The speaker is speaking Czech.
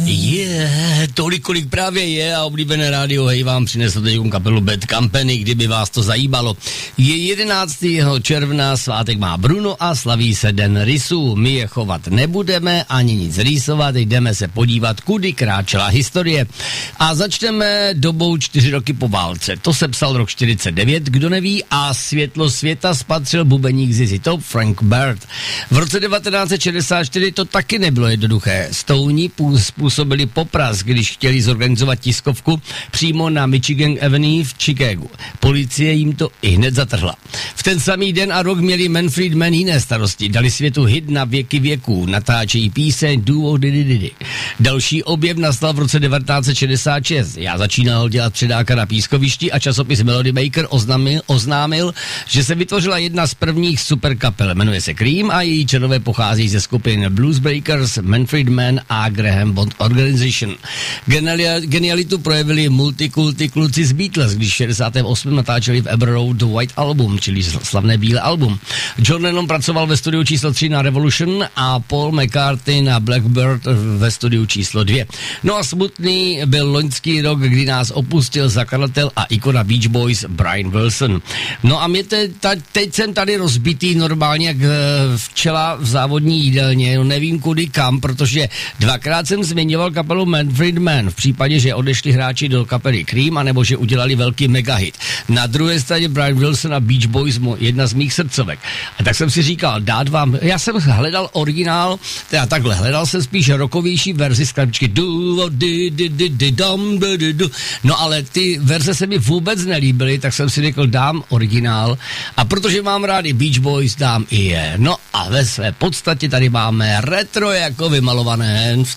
Tolik, kolik právě je a oblíbené rádio Hej vám přinesl teď kapelu Bad Company, kdyby vás to zajímalo. Je 11. června, svátek má Bruno a slaví se Den rysů. My je chovat nebudeme, ani nic rýsovat, jdeme se podívat, kudy kráčela historie. A začneme dobou 4 roky po válce. To se psal rok 49, kdo neví, a světlo světa spatřil bubeník ZZ Top Frank Baird. V roce 1964 to taky nebylo jednoduché. Stouni způsobili popras, když chtěli zorganizovat tiskovku přímo na Michigan Avenue v Chicagu. Policie jim to ihned zatrhla. V ten samý den a rok měli Manfred Mann jiné starosti. Dali světu hit na věky věků. Natáčejí píseň Duo Didi. Další objev nastal v roce 1966. Já začínal dělat předáka na pískovišti a časopis Melody Maker oznámil, že se vytvořila jedna z prvních superkapel. Jmenuje se Cream a její členové pochází ze skupin Blues Breakers, Manfred Mann a Graham Bond Organization. Genialitu projevili multikulty kluci z Beatles, když v 68. natáčeli v Abbey Road The White Album, čili slavné bílé album. John Lennon pracoval ve studiu číslo 3 na Revolution a Paul McCartney na Blackbird ve studiu číslo 2. No a smutný byl loňský rok, kdy nás opustil zakladatel a ikona Beach Boys Brian Wilson. No a mě teď jsem tady rozbitý normálně jak včela v závodní jídelně, no nevím kudy kam, protože dvakrát jsem zmiňoval kapelu Manfred Mann v případě, že odešli hráči do kapely Cream, anebo že udělali velký megahit. Na druhé straně Brian Wilson a Beach Boys, jedna z mých srdcovek. A tak jsem si říkal, dát vám, já jsem hledal originál, teda takhle, hledal jsem spíš rockovější verzi z krabičky no ale ty verze se mi vůbec nelíbily, tak jsem si řekl, dám originál, a protože mám rádi Beach Boys, dám i je. No a ve své podstatě tady máme retro jako vymalované v